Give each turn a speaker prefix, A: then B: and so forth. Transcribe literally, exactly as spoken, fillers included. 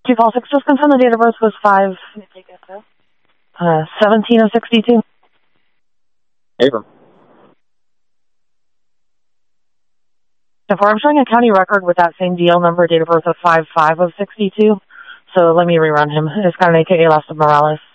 A: Two call six, just confirm the date of birth was five, uh, seventeen of sixty-two.
B: Abram.
A: Therefore, I'm showing a county record with that same D L number, date of birth of five five of sixty-two. So let me rerun him. It's got an A K A Last of Morales.